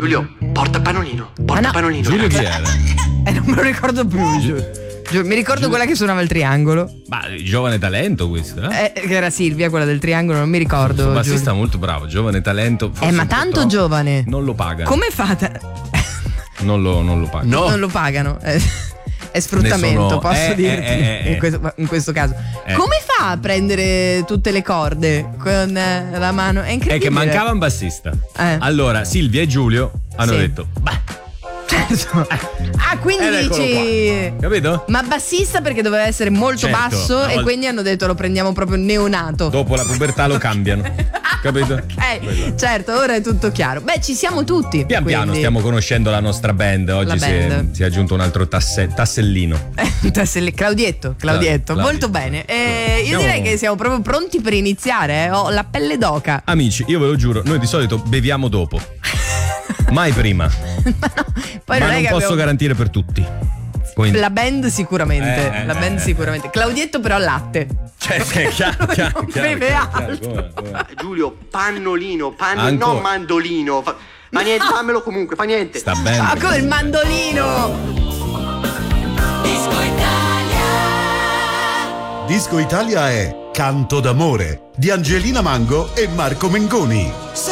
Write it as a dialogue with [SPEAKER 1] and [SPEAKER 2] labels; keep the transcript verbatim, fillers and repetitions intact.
[SPEAKER 1] Giulio, porta panolino, porta
[SPEAKER 2] Ah, no.
[SPEAKER 1] panolino.
[SPEAKER 3] Giulio chi era?
[SPEAKER 2] Eh, non me lo ricordo più. Giu- Giu- mi ricordo quella che suonava il triangolo.
[SPEAKER 3] Ma giovane talento questo, eh?
[SPEAKER 2] Eh, che era Silvia, quella del triangolo, non mi ricordo.
[SPEAKER 3] Il bassista
[SPEAKER 2] Giulio.
[SPEAKER 3] molto bravo, giovane talento. forse
[SPEAKER 2] Eh, ma
[SPEAKER 3] un po'
[SPEAKER 2] tanto
[SPEAKER 3] troppo.
[SPEAKER 2] giovane.
[SPEAKER 3] Non lo pagano.
[SPEAKER 2] Come fate?
[SPEAKER 3] Non lo, non lo pagano.
[SPEAKER 1] No.
[SPEAKER 2] Non lo pagano. Eh, è sfruttamento,
[SPEAKER 3] Ne sono-
[SPEAKER 2] posso
[SPEAKER 3] eh,
[SPEAKER 2] dirti,
[SPEAKER 3] eh, eh,
[SPEAKER 2] in, questo, in questo caso.
[SPEAKER 3] Eh.
[SPEAKER 2] Come fa a prendere tutte le corde con eh, la mano? È
[SPEAKER 3] È
[SPEAKER 2] incredibile.
[SPEAKER 3] che mancava un bassista.
[SPEAKER 2] Eh.
[SPEAKER 3] Allora, Silvia e Giulio hanno
[SPEAKER 2] Sì.
[SPEAKER 3] detto, beh,
[SPEAKER 2] Certo. Ah, quindi
[SPEAKER 3] ed eccolo
[SPEAKER 2] dici...
[SPEAKER 3] qua. Capito?
[SPEAKER 2] Ma bassista perché doveva essere molto
[SPEAKER 3] Certo,
[SPEAKER 2] basso
[SPEAKER 3] una
[SPEAKER 2] e
[SPEAKER 3] volta-
[SPEAKER 2] quindi hanno detto lo prendiamo proprio neonato.
[SPEAKER 3] Dopo la pubertà lo cambiano. Capito?
[SPEAKER 2] Ok,
[SPEAKER 3] Quello.
[SPEAKER 2] certo, ora è tutto chiaro. Beh, ci siamo tutti.
[SPEAKER 3] Pian piano
[SPEAKER 2] quindi-
[SPEAKER 3] stiamo conoscendo la nostra band. Oggi
[SPEAKER 2] La
[SPEAKER 3] si è,
[SPEAKER 2] band.
[SPEAKER 3] si è aggiunto un altro tasse- tassellino.
[SPEAKER 2] Tasselle- Claudietto, Claudietto,
[SPEAKER 3] Claudietto.
[SPEAKER 2] molto bene. Eh, io
[SPEAKER 3] Siamo-
[SPEAKER 2] direi che siamo proprio pronti per iniziare. eh. Ho la pelle d'oca.
[SPEAKER 3] Amici, io ve lo giuro, noi di solito beviamo dopo. Mai prima.
[SPEAKER 2] Ma no, poi
[SPEAKER 3] Ma
[SPEAKER 2] non
[SPEAKER 3] non
[SPEAKER 2] è che
[SPEAKER 3] posso
[SPEAKER 2] abbiamo...
[SPEAKER 3] garantire per tutti. Quindi,
[SPEAKER 2] La band sicuramente,
[SPEAKER 3] Eh, eh,
[SPEAKER 2] la band
[SPEAKER 3] eh.
[SPEAKER 2] sicuramente. Claudietto però al latte.
[SPEAKER 3] cioè, è chiaro, chiaro,
[SPEAKER 2] Non
[SPEAKER 3] chiaro,
[SPEAKER 2] beve
[SPEAKER 3] chiaro, chiaro,
[SPEAKER 2] altro.
[SPEAKER 3] come- come-
[SPEAKER 1] Giulio, pannolino, panno,
[SPEAKER 3] Ancora.
[SPEAKER 1] non mandolino. Fa- Ma niente, fammelo comunque, fa niente.
[SPEAKER 3] Sta bene.
[SPEAKER 2] Ah, come il mandolino.
[SPEAKER 4] Disco Italia è Canto d'amore di Angelina Mango e Marco Mengoni.